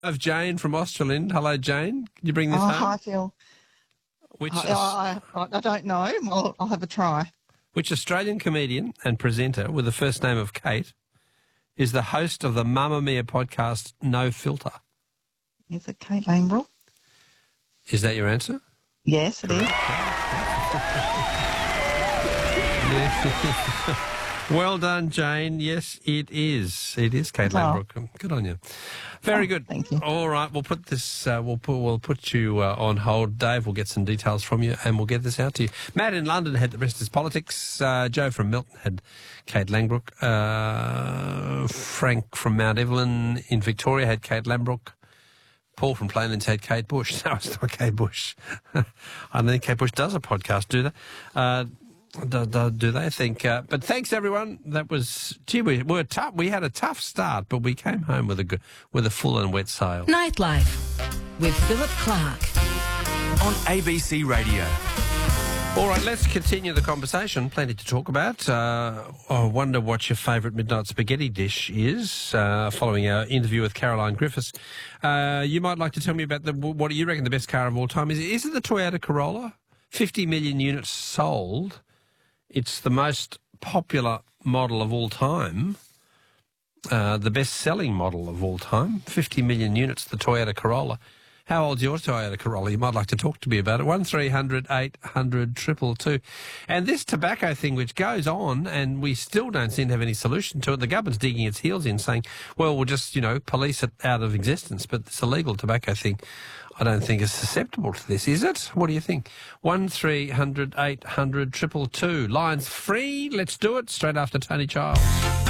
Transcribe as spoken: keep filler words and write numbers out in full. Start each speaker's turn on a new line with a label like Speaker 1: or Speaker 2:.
Speaker 1: Of Jane from Australind. Hello, Jane. Can you bring this
Speaker 2: Oh,
Speaker 1: home?
Speaker 2: hi, Phil.
Speaker 1: Which,
Speaker 2: I, I, I don't know. I'll, I'll have a try.
Speaker 1: which Australian comedian and presenter with the first name of Kate is the host of the Mamma Mia podcast No Filter?
Speaker 2: Is it Kate Langbrook?
Speaker 1: Is that your answer?
Speaker 2: Yes, it is.
Speaker 1: Well done, Jane. Yes, it is. It is Kate
Speaker 2: Oh.
Speaker 1: Langbrook. Good on you. Very
Speaker 2: Oh,
Speaker 1: good.
Speaker 2: thank you.
Speaker 1: All right, we'll put this. Uh, we'll put. We'll put you uh, on hold, Dave. We'll get some details from you, and we'll get this out to you. Matt in London had the rest is politics. Uh, Joe from Milton had Kate Langbrook. Uh, Frank from Mount Evelyn in Victoria had Kate Langbrook. Paul from Plainlands had Kate Bush. No, it's not Kate Bush. I don't think Kate Bush does a podcast, do they? Uh, do, do, do they think? Uh, but thanks, everyone. That was, gee, we were tough. We had a tough start, but we came home with a good, with a full and wet sail.
Speaker 3: Nightlife with Philip Clark.
Speaker 4: On A B C Radio.
Speaker 1: All right, let's continue the conversation. Plenty to talk about. Uh, I wonder what your favourite midnight spaghetti dish is. Uh, following our interview with Caroline Griffiths, uh, you might like to tell me about the, what do you reckon the best car of all time is. Is it the Toyota Corolla? fifty million units sold. It's the most popular model of all time. Uh, the best-selling model of all time. fifty million units, the Toyota Corolla. How old's your Toyota Corolla? You might like to talk to me about it. one three hundred eight hundred two two two. And this tobacco thing, which goes on, and we still don't seem to have any solution to it. The government's digging its heels in, saying, well, we'll just, you know, police it out of existence. But this illegal tobacco thing, I don't think is susceptible to this, is it? What do you think? one three hundred eight hundred two two two. Lines free. Let's do it. Straight after Tony Childs.